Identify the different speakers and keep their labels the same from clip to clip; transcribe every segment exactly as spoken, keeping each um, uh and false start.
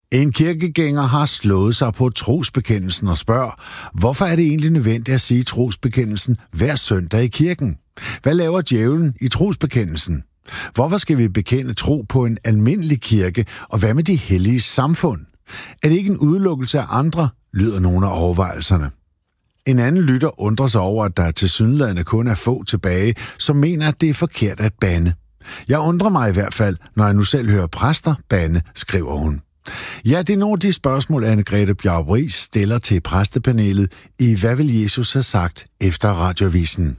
Speaker 1: En kirkegænger har slået sig på trosbekendelsen og spørger, hvorfor er det egentlig nødvendigt at sige trosbekendelsen hver søndag i kirken? Hvad laver djævlen i trosbekendelsen? Hvorfor skal vi bekende tro på en almindelig kirke, og hvad med de hellige samfund? Er det ikke en udelukkelse af andre, lyder nogle af overvejelserne. En anden lytter undrer sig over, at der tilsyneladende kun er få tilbage, som mener, at det er forkert at bande. Jeg undrer mig i hvert fald, når jeg nu selv hører præster bande, skriver hun. Ja, det er nogle af de spørgsmål, Anne-Grethe Bjarup-Riis stiller til præstepanelet i Hvad vil Jesus have sagt efter Radioavisen?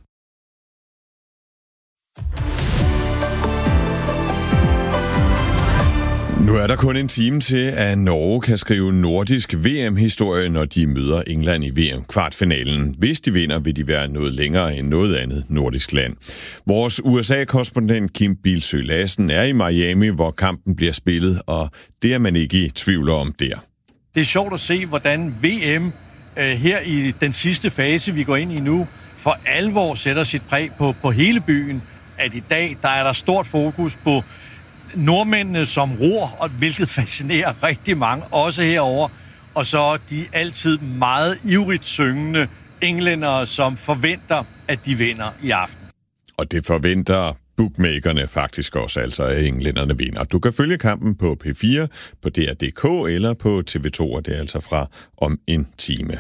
Speaker 2: Nu er der kun en time til, at Norge kan skrive nordisk V M-historie, når de møder England i V M-kvartfinalen. Hvis de vinder, vil de være noget længere end noget andet nordisk land. Vores U S A-korrespondent Kim Bilsøe Lassen er i Miami, hvor kampen bliver spillet, og det er man ikke i tvivl om der.
Speaker 3: Det er sjovt at se, hvordan V M øh, her i den sidste fase, vi går ind i nu, for alvor sætter sit præg på, på hele byen. At i dag, der er der stort fokus på nordmændene som ror, og hvilket fascinerer rigtig mange, også herover. Og så de altid meget ivrigt syngende englændere, som forventer, at de vinder i aften.
Speaker 2: Og det forventer bookmakerne faktisk også, altså at englænderne vinder. Du kan følge kampen på P fire, på D R punktum D K eller på T V to, og det er altså fra om en time.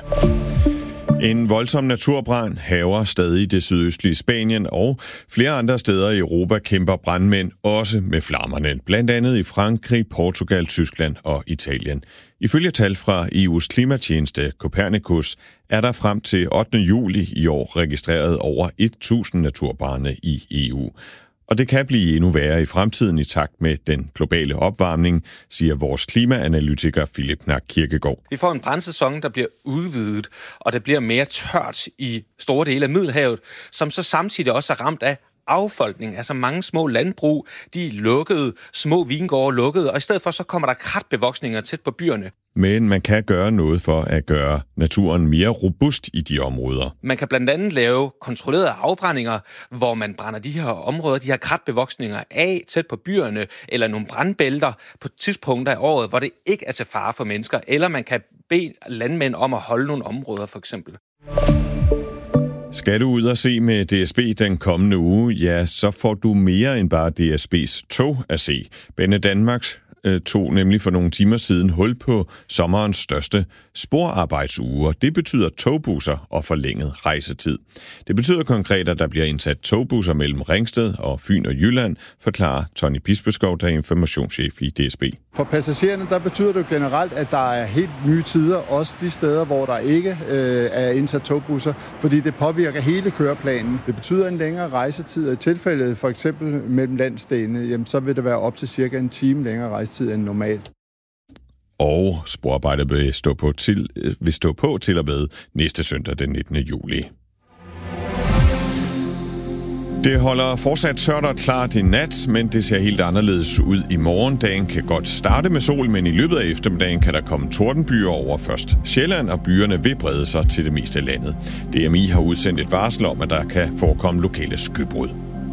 Speaker 2: En voldsom naturbrand hærger stadig det sydøstlige Spanien, og flere andre steder i Europa kæmper brandmænd også med flammerne, blandt andet i Frankrig, Portugal, Tyskland og Italien. Ifølge tal fra E U's klimatjeneste Copernicus er der frem til ottende juli i år registreret over tusind naturbrande i E U. Og det kan blive endnu værre i fremtiden i takt med den globale opvarmning, siger vores klimaanalytiker Philip Nack Kirkegaard.
Speaker 4: Vi får en brandsæson, der bliver udvidet, og det bliver mere tørt i store dele af Middelhavet, som så samtidig også er ramt af affolkning. Altså mange små landbrug, de er lukkede, små vingårde lukkede, og i stedet for så kommer der kratbevoksninger tæt på byerne.
Speaker 2: Men man kan gøre noget for at gøre naturen mere robust i de områder.
Speaker 4: Man kan blandt andet lave kontrollerede afbrændinger, hvor man brænder de her områder, de her kratbevoksninger af tæt på byerne, eller nogle brandbælter på tidspunkter af året, hvor det ikke er til fare for mennesker, eller man kan bede landmænd om at holde nogle områder, for eksempel.
Speaker 2: Skal du ud og se med D S B den kommende uge, ja, så får du mere end bare D S B's tog at se. Banedanmarks tog nemlig for nogle timer siden hul på sommerens største sporarbejdsuger. Det betyder togbusser og forlænget rejsetid. Det betyder konkret, at der bliver indsat togbusser mellem Ringsted og Fyn og Jylland, forklarer Tony Bispeskov, der er informationschef i D S B.
Speaker 5: For passagererne der betyder det generelt, at der er helt nye tider, også de steder, hvor der ikke øh, er indsat togbusser, fordi det påvirker hele køreplanen. Det betyder en længere rejsetid, og i tilfældet for eksempel mellem landsdelene, jamen, så vil det være op til cirka en time længere rejsetid end normalt.
Speaker 2: Og sporarbejdet vil stå på til, vil stå på til og med næste søndag den nittende juli. Det holder fortsat tørt og klart i nat, men det ser helt anderledes ud i morgen. Dagen kan godt starte med sol, men i løbet af eftermiddagen kan der komme tordenbyer over først Sjælland, og byerne vil brede sig til det meste af landet. D M I har udsendt et varsel om, at der kan forekomme lokale skybrud.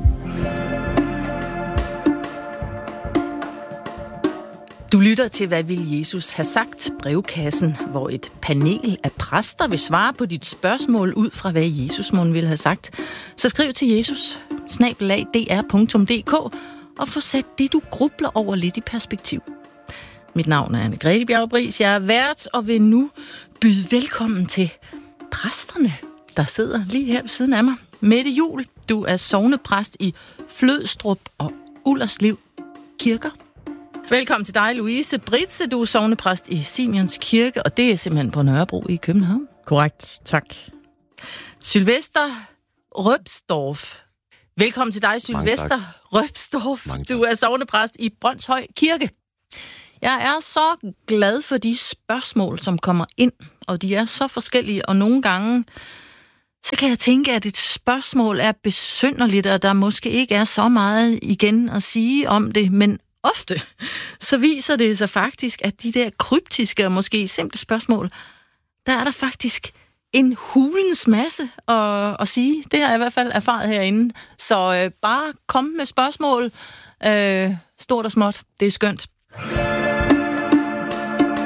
Speaker 6: Du lytter til, hvad vil Jesus have sagt? Brevkassen, hvor et panel af præster vil svare på dit spørgsmål ud fra, hvad Jesus måtte ville have sagt. Så skriv til Jesus, snabel-a d r punktum d k, og få sat det, du grubler over lidt i perspektiv. Mit navn er Anne-Grethe Bjarup-Riis. Jeg er vært og vil nu byde velkommen til præsterne, der sidder lige her ved siden af mig. Mette Juhl, du er sognepræst i Flødstrup og Ullerslev Kirker. Velkommen til dig, Louise Britze. Du er sognepræst i Simeons Kirke, og det er simpelthen på Nørrebro i København.
Speaker 7: Korrekt, tak.
Speaker 6: Sylvester Røbsdorf. Velkommen til dig, Sylvester Røbsdorf. Du er sognepræst i Brønshøj Kirke. Jeg er så glad for de spørgsmål, som kommer ind, og de er så forskellige, og nogle gange så kan jeg tænke, at et spørgsmål er besynderligt, og der måske ikke er så meget igen at sige om det, men ofte så viser det sig faktisk, at de der kryptiske og måske simple spørgsmål, der er der faktisk en hulens masse at, at sige. Det har jeg i hvert fald erfaret herinde. Så øh, bare kom med spørgsmål. Øh, stort og småt. Det er skønt.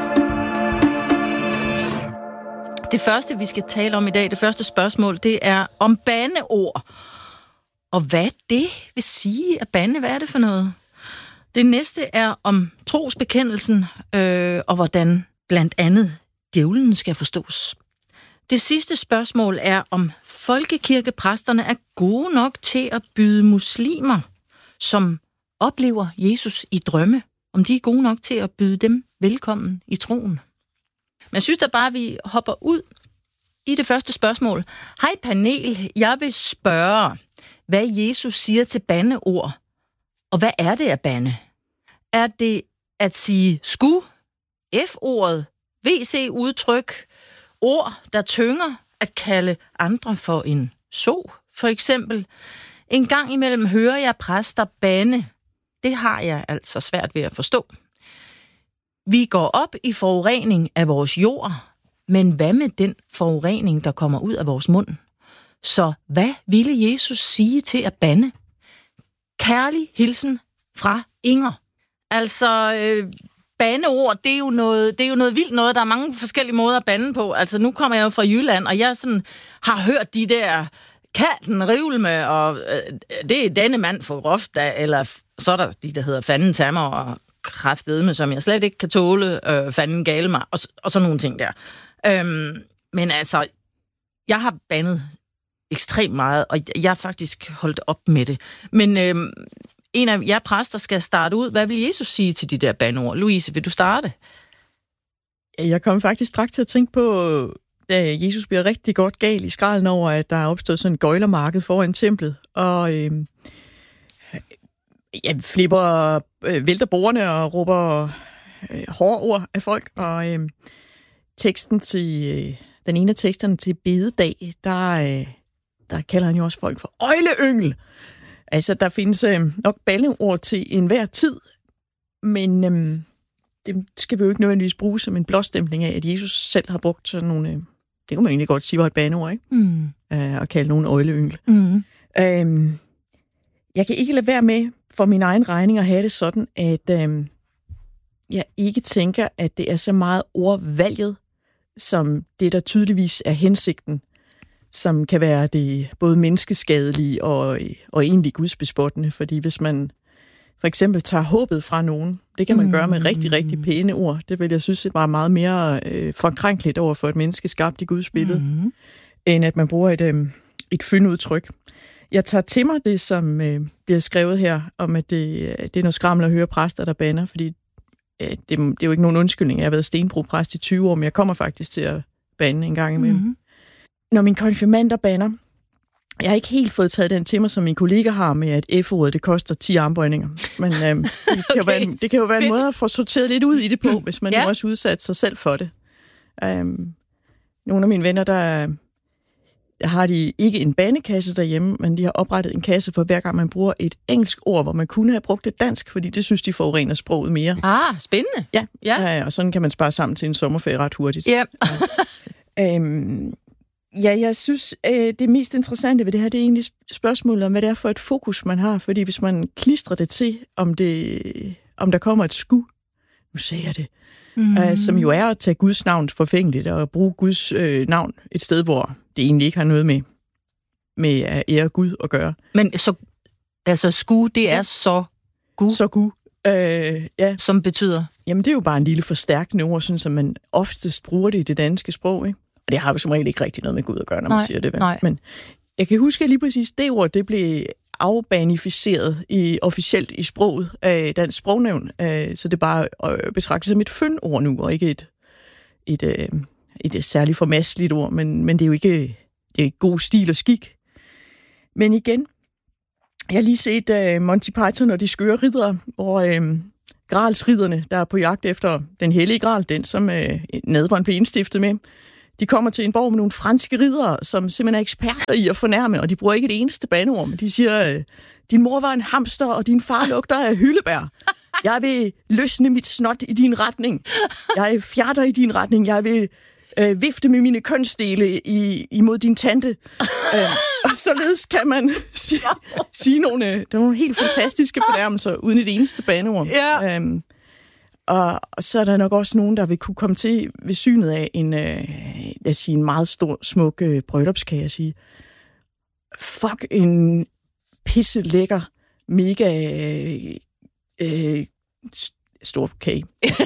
Speaker 6: Det første, vi skal tale om i dag, det første spørgsmål, det er om bandeord. Og hvad det vil sige at bande, hvad er det for noget? Det næste er om trosbekendelsen, øh, og hvordan blandt andet djævlen skal forstås. Det sidste spørgsmål er, om folkekirkepræsterne er gode nok til at byde muslimer, som oplever Jesus i drømme, om de er gode nok til at byde dem velkommen i troen. Men jeg synes da bare, at vi hopper ud i det første spørgsmål. Hej panel, jeg vil spørge, hvad Jesus siger til bandeord, og hvad er det at bande? Er det at sige sku, F-ordet, V C-udtryk, ord, der tynger, at kalde andre for en så, for eksempel? En gang imellem hører jeg præster bande. Det har jeg altså svært ved at forstå. Vi går op i forurening af vores jord, men hvad med den forurening, der kommer ud af vores mund? Så hvad ville Jesus sige til at bande? Kærlig hilsen fra Inger. Altså, øh, bandeord, det er, jo noget, det er jo noget vildt noget. Der er mange forskellige måder at bande på. Altså, nu kommer jeg jo fra Jylland, og jeg sådan har hørt de der katten rivle og øh, det er denne mand for groft, eller så er der de, der hedder fanden tager mig og kraftedme, som jeg slet ikke kan tåle, øh, fanden gale mig, og, og sådan nogle ting der. Øhm, men altså, jeg har bandet ekstremt meget, og jeg har faktisk holdt op med det. Men øhm, en af jer præster skal starte ud. Hvad vil Jesus sige til de der bandeord? Louise, vil du starte?
Speaker 7: Jeg kom faktisk straks til at tænke på, da Jesus bliver rigtig godt gal i skralden over, at der er opstået sådan en gøjlermarked foran templet, og øh, ja, flipper, øh, vælter bordene og råber øh, hårde ord af folk, og øh, teksten til, øh, den ene af teksterne til bededag, der, øh, der kalder han jo også folk for øjleyngel. Altså, der findes øh, nok bandeord til enhver tid, men øh, det skal vi jo ikke nødvendigvis bruge som en blåstempling af, at Jesus selv har brugt sådan nogle, øh, det kunne man egentlig godt sige var et bandeord, ikke? Mm. Øh, at kalde nogen øjleyngel. Mm. Øh, jeg kan ikke lade være med for min egen regning at have det sådan, at øh, jeg ikke tænker, at det er så meget ordvalget, som det, der tydeligvis er hensigten, som kan være det både menneskeskadelige og, og egentlig gudsbespottende. Fordi hvis man for eksempel tager håbet fra nogen, det kan man mm. gøre med rigtig, rigtig pæne ord. Det vil jeg synes var meget mere øh, forkrænkeligt over for et menneske skabt i Guds billede, mm. end at man bruger et, øh, et fyndudtryk. Jeg tager til mig det, som øh, bliver skrevet her, om at det, det er noget skræmmende at høre præster, der bander, fordi øh, det, det er jo ikke nogen undskyldning. Jeg har været stenbrugpræst i tyve år, men jeg kommer faktisk til at bande en gang imellem. Mm. Når min konfirmander bander, jeg har ikke helt fået taget den til mig, som min kollega har med, at F-ordet, det koster ti armbøjninger. Men øhm, det, kan okay. jo være en, det kan jo være en måde at få sorteret lidt ud i det på, hvis man ja. nu også udsat sig selv for det. Um, nogle af mine venner, der, der har de ikke en bandekasse derhjemme, men de har oprettet en kasse for hver gang man bruger et engelsk ord, hvor man kunne have brugt et dansk, fordi det synes de forurener sproget mere.
Speaker 6: Ah, spændende.
Speaker 7: Ja, ja. Uh, og sådan kan man spare sammen til en sommerferie ret hurtigt. Ja. Yeah. um, Ja, jeg synes, øh, det mest interessante ved det her, det er egentlig spørgsmålet om, hvad det er for et fokus, man har. Fordi hvis man klistrer det til, om, det, om der kommer et sku, nu sagde jeg det, mm. øh, som jo er at tage Guds navn forfængeligt og bruge Guds øh, navn et sted, hvor det egentlig ikke har noget med, med at ære Gud at gøre.
Speaker 6: Men så, altså sku, det er ja. så Gud?
Speaker 7: Så Gud, øh, ja.
Speaker 6: Som betyder?
Speaker 7: Jamen, det er jo bare en lille forstærkende ord, sådan, som man oftest bruger det i det danske sprog, ikke? Og det har jo som regel ikke rigtig noget med Gud at gøre, når man nej, siger det. Vel? Men jeg kan huske, at lige præcis det ord, det blev afbanificeret i, officielt i sproget af Dansk Sprognævn. Så det er bare betragtet som et fyndord nu, og ikke et, et, et, et særligt formasseligt ord. Men, men det er jo ikke, det er ikke god stil og skik. Men igen, jeg har lige set uh, Monty Python og de skøre riddere, hvor uh, gralsridderne, der er på jagt efter den hellige gral, den som uh, nadveren blev indstiftet med, de kommer til en borg med nogle franske riddere, som simpelthen er eksperter i at fornærme, og de bruger ikke et eneste bandeord, men de siger, din mor var en hamster, og din far lugter af hyldebær. Jeg vil løsne mit snot i din retning. Jeg fjerter i din retning. Jeg vil øh, vifte med mine kønsdele i, imod din tante. øh, og således kan man sige, sige nogle, der er nogle helt fantastiske fornærmelser, uden et eneste bandeord. Ja. Øhm, Og, og så er der nok også nogen, der vil kunne komme til ved synet af en, øh, lad os sige, en meget stor, smuk øh, bryllupskage, sige, fuck en pisse lækker, mega øh, stor kage.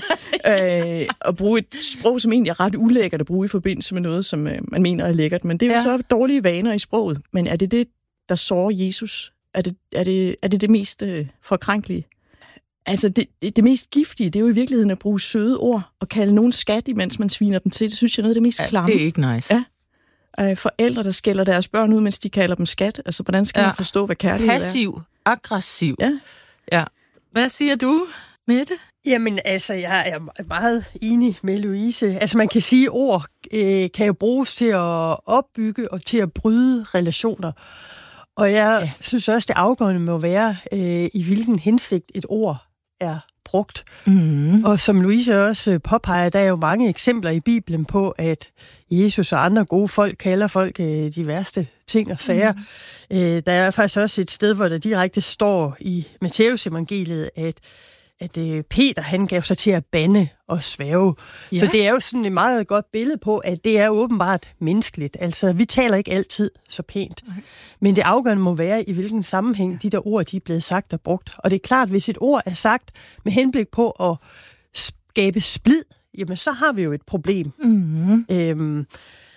Speaker 7: øh, og bruge et sprog, som egentlig er ret ulækkert at bruge i forbindelse med noget, som øh, man mener er lækkert. Men det er jo ja. så dårlige vaner i sproget. Men er det det, der sårer Jesus? Er det er det, er det, det mest øh, forkrænkelige? Altså, det, det, det mest giftige, det er jo i virkeligheden at bruge søde ord og kalde nogen skat, imens man sviner dem til. Det synes jeg er noget af det mest
Speaker 6: ja,
Speaker 7: klamme.
Speaker 6: det er ikke nice.
Speaker 7: Ja. Øh, forældre, der skælder deres børn ud, mens de kalder dem skat. Altså, hvordan skal ja. man forstå, hvad kærlighed
Speaker 6: Passiv,
Speaker 7: er?
Speaker 6: Passiv, aggressiv.
Speaker 7: Ja.
Speaker 6: ja. Hvad siger du, Mette?
Speaker 8: Jamen, altså, jeg er meget enig med Louise. Altså, man kan sige, at ord øh, kan jo bruges til at opbygge og til at bryde relationer. Og jeg ja. synes også, det afgørende må være, øh, i hvilken hensigt et ord er brugt. Mm. Og som Louise også påpeger, der er jo mange eksempler i Bibelen på, at Jesus og andre gode folk kalder folk øh, de værste ting og sager. Mm. Øh, der er faktisk også et sted, hvor der direkte står i Matthæus evangeliet, at at øh, Peter, han gav sig til at bande og svæve. Ja. Så det er jo sådan et meget godt billede på, at det er åbenbart menneskeligt. Altså, vi taler ikke altid så pænt. Okay. Men det afgørende må være, i hvilken sammenhæng de der ord, de er blevet sagt og brugt. Og det er klart, hvis et ord er sagt med henblik på at skabe splid, jamen så har vi jo et problem. Mm-hmm. Øhm,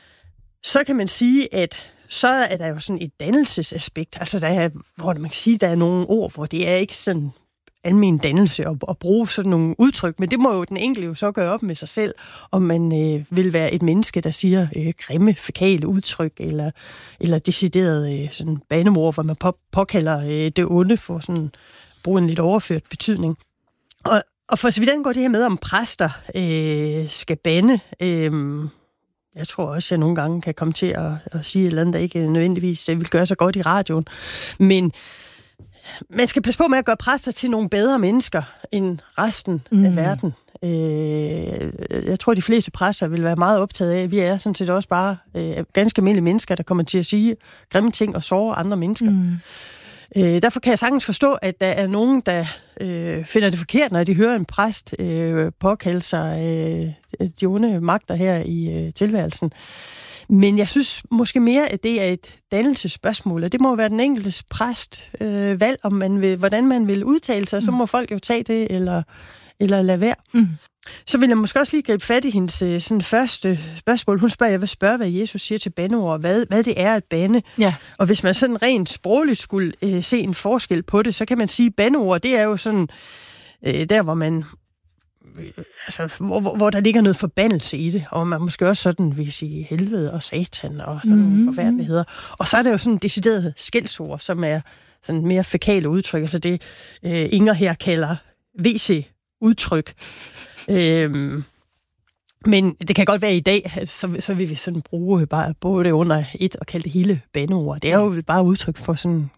Speaker 8: så kan man sige, at så er der jo sådan et dannelsesaspekt. Altså, der er, hvor man kan sige, der er nogle ord, hvor det er ikke sådan almen dannelse og, og bruge sådan nogle udtryk, men det må jo den enkelte jo så gøre op med sig selv, om man øh, vil være et menneske, der siger øh, grimme, fækale udtryk, eller, eller decideret øh, sådan banemord, hvor man på, påkalder øh, det onde for sådan bruge en lidt overført betydning. Og, og for så vidt går det her med, om præster øh, skal bande, øh, jeg tror også, at jeg nogle gange kan komme til at, at sige et eller andet, der ikke nødvendigvis vil gøre så godt i radioen, men man skal passe på med at gøre præster til nogle bedre mennesker end resten mm. af verden. Øh, jeg tror, de fleste præster vil være meget optaget af, at vi er sådan set også bare øh, ganske almindelige mennesker, der kommer til at sige grimme ting og såre andre mennesker. Mm. Øh, derfor kan jeg sagtens forstå, at der er nogen, der øh, finder det forkert, når de hører en præst øh, påkalde sig øh, de onde magter her i øh, tilværelsen. Men jeg synes måske mere, at det er et dannelsesspørgsmål, og det må være den enkeltes præst øh, valg, om man vil, hvordan man vil udtale sig, mm. så må folk jo tage det, eller, eller lade være. Mm. Så vil jeg måske også lige gribe fat i hendes sådan, første spørgsmål. Hun spørger, jeg vil spørge, hvad Jesus siger til bandeord, hvad, hvad det er at bande. Ja. Og hvis man sådan rent sprogligt skulle øh, se en forskel på det, så kan man sige, at bandeord, det er jo sådan, øh, der hvor man... Altså, hvor, hvor der ligger noget forbandelse i det, og man måske også sådan vil sige helvede og satan og sådan mm-hmm. nogle forfærdeligheder. Og så er der jo sådan decideret skældsord, som er sådan mere fækale udtryk, altså det øh, Inger her kalder V C-udtryk. øhm, men det kan godt være i dag, så, så vil vi sådan bruge bare både under et og kalde det hele bandeord. Det er jo bare udtryk for sådan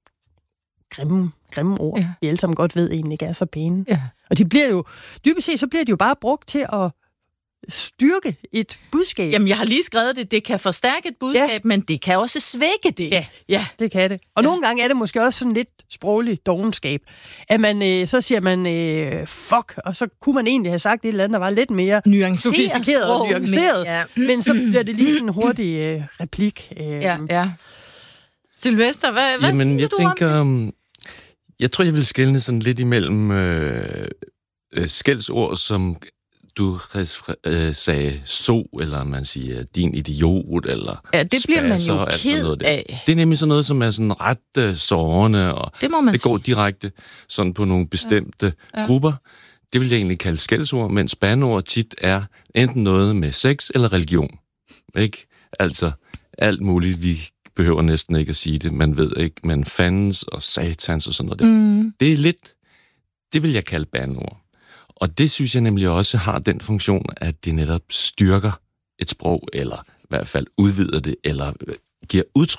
Speaker 8: grimme, grimme ord, ja. Vi alle sammen godt ved egentlig ikke er så pæne. Ja. Og de bliver jo, dybest set, så bliver de jo bare brugt til at styrke et budskab.
Speaker 6: Jamen, jeg har lige skrevet det, det kan forstærke et budskab, ja. Men det kan også svække det.
Speaker 8: Ja, ja. Det kan det. Og ja. Nogle gange er det måske også sådan lidt sproglig dovenskab, at man, øh, så siger man, øh, fuck, og så kunne man egentlig have sagt et eller andet, der var lidt mere sofistikeret og nuanceret, ja. Men så bliver det lige sådan en hurtig øh, replik. Øh.
Speaker 6: Ja, ja. Sylvester, hvad, hvad
Speaker 9: Jamen,
Speaker 6: tænker
Speaker 9: jeg
Speaker 6: du
Speaker 9: tænker,
Speaker 6: om det?
Speaker 9: Jeg tror, jeg vil skelne sådan lidt imellem øh, øh, skældsord, som du øh, sagde så, eller man siger din idiot, eller
Speaker 6: ja, det bliver man jo ked
Speaker 9: af. Det er nemlig sådan noget, som er sådan ret øh, sårende, og
Speaker 6: det, må man
Speaker 9: det går sige. Direkte sådan på nogle bestemte ja. Ja. grupper. Det vil jeg egentlig kalde skældsord, mens bandeord tit er enten noget med sex eller religion. Ikke? Altså alt muligt, vi behøver næsten ikke at sige det, man ved ikke, men fandens og satans og sådan noget der. Mm. Det er lidt, det vil jeg kalde bandeord. Og det synes jeg nemlig også har den funktion, at det netop styrker et sprog, eller i hvert fald udvider det, eller giver udtryk